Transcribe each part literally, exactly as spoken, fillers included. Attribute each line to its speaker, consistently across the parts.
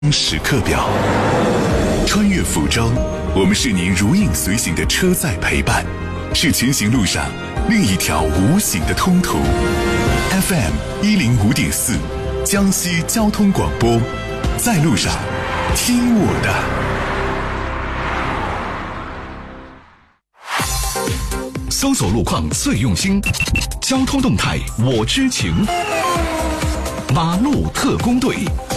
Speaker 1: 时刻表，穿越福州，我们是您如影随形的车载陪伴，是前行路上另一条无形的通途。F M 一零五点四，江西交通广播，在路上听我的。搜索路况最用心，交通动态我知情，马路特工队。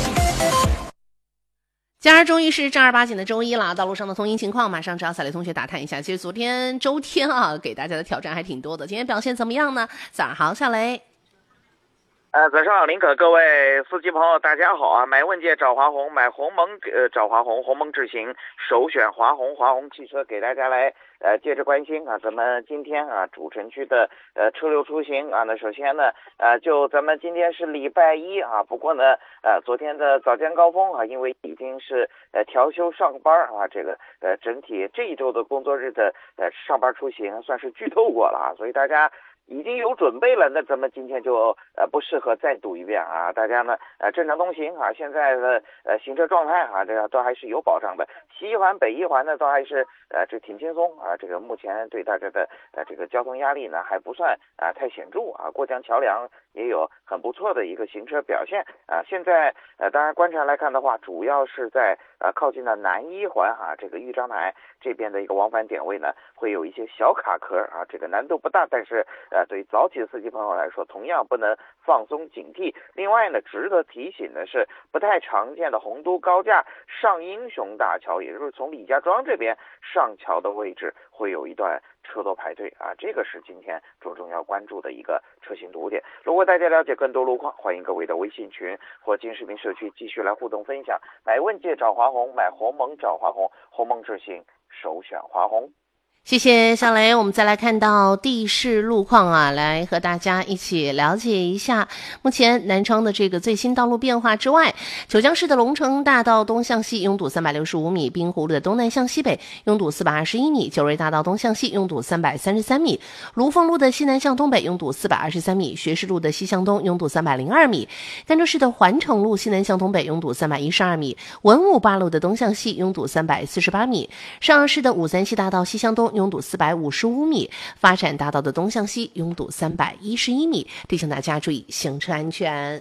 Speaker 2: 今儿终于是正儿八经的周一了，道路上的通行情况马上找小雷同学打探一下。其实昨天周天啊，给大家的挑战还挺多的，今天表现怎么样呢？早上好，小雷。
Speaker 3: 呃，早上好，林可，各位司机朋友，大家好啊！买问界找华虹，买鸿蒙呃找华虹，鸿蒙智行首选华虹，华虹汽车给大家来呃接着关心啊，咱们今天啊主城区的呃车流出行啊，那首先呢呃就咱们今天是礼拜一啊，不过呢呃昨天的早间高峰啊，因为已经是呃调休上班啊，这个呃整体这一周的工作日的呃上班出行算是剧透过了啊，所以大家已经有准备了，那咱们今天就呃不适合再读一遍啊，大家呢呃正常通行啊，现在的呃行车状态啊，这个都还是有保障的。西一环、北一环呢，都还是呃这挺轻松啊，这个目前对大家的呃这个交通压力呢还不算啊太显著啊，过江桥梁也有很不错的一个行车表现啊。现在呃当然观察来看的话，主要是在呃靠近的南一环啊，这个豫章台这边的一个往返点位呢，会有一些小卡壳啊，这个难度不大，但是呃，对于早起的司机朋友来说，同样不能放松警惕。另外呢，值得提醒的是，不太常见的洪都高架上英雄大桥，也就是从李家庄这边上桥的位置，会有一段车多排队啊，这个是今天着重要关注的一个车型读点。如果大家了解更多路况，欢迎各位的微信群或金视频社区继续来互动分享。买问界找华虹，买鸿蒙找华虹，鸿蒙智行首选华虹。
Speaker 2: 谢谢小雷，我们再来看到地势路况啊，来和大家一起了解一下目前南昌的这个最新道路变化之外，九江市的龙城大道东向西拥堵三百六十五米，滨湖路的东南向西北拥堵四百二十一米，九瑞大道东向西拥堵三百三十三米，卢凤路的西南向东北拥堵四百二十三米，学士路的西向东拥堵三百零二米，甘州市的环城路西南向东北拥堵三百一十二米，文武八路的东向西拥堵三百四十八米，上阳市的五三西大道西向东拥堵四百五十五米，发展大道的东向西拥堵三百一十一米，提醒大家注意行车安全。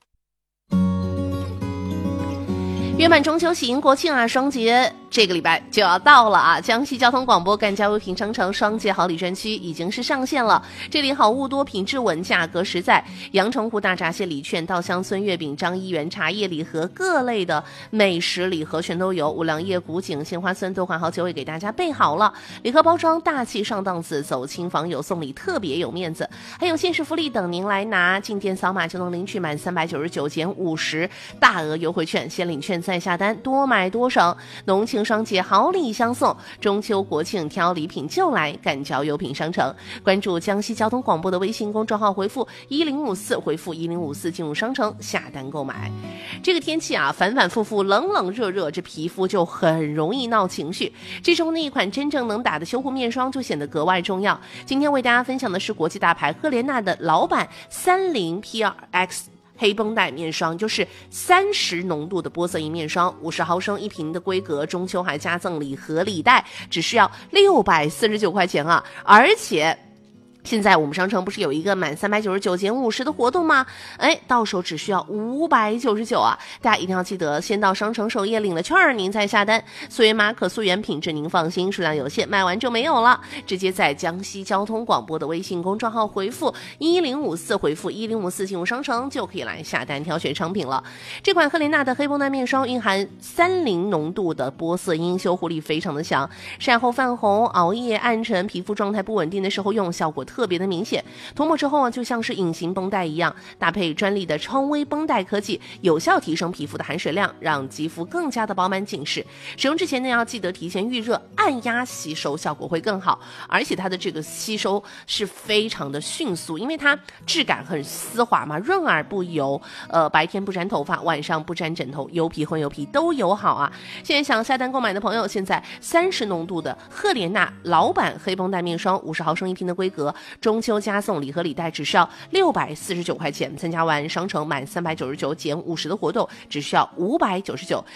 Speaker 2: 约满中秋喜迎国庆啊，双节这个礼拜就要到了啊！江西交通广播赣江优品商城双节好礼专区已经是上线了，这里好物多，品质稳，价格实在。阳澄湖大闸蟹礼券、稻香村月饼、张一元茶叶礼盒，各类的美食礼盒全都有。五粮液、古井、杏花村多款好酒也给大家备好了，礼盒包装大气上档次，走亲访友送礼特别有面子。还有限时福利等您来拿，进店扫码就能领取满三百九十九减五十大额优惠券，先领券再下单，多买多省，浓情双节好礼相送，中秋国庆挑礼品就来赣交优品商城。关注江西交通广播的微信公众号，回复一零五四，回复一零五四进入商城下单购买。这个天气啊，反反复复，冷冷热热，这皮肤就很容易闹情绪。这时候那一款真正能打的修护面霜就显得格外重要。今天为大家分享的是国际大牌赫莲娜的老版三零 P 二 X。黑绷带面霜就是三十浓度的玻色因面霜，五十毫升一瓶的规格，中秋还加赠礼盒礼袋，只需要六百四十九块钱啊！而且现在我们商城不是有一个满三百九十九减五十的活动吗？哎，到手只需要五百九十九啊！大家一定要记得先到商城首页领了券儿，您再下单。溯源码可溯源，品质您放心，数量有限，卖完就没有了。直接在江西交通广播的微信公众号回复一零五四，回复一零五四进入商城就可以来下单挑选商品了。这款赫莲娜的黑绷带面霜蕴含三零浓度的玻色因，修护力非常的强，晒后泛红、熬夜、暗沉、皮肤状态不稳定的时候用，效果特别的明显，涂抹之后啊，就像是隐形绷带一样，搭配专利的超微绷带科技，有效提升皮肤的含水量，让肌肤更加的饱满紧实。使用之前呢，要记得提前预热，按压吸收，效果会更好。而且它的这个吸收是非常的迅速，因为它质感很丝滑嘛，润而不油，呃，白天不粘头发，晚上不粘枕头，油皮混油皮都友好啊。现在想下单购买的朋友，现在三十浓度的赫莲娜老版黑绷带面霜，五十毫升一瓶的规格， 中秋加送礼盒礼袋只需要六百四十九块钱，参加完商城满三百九十九减五十的活动只需要五百九十九。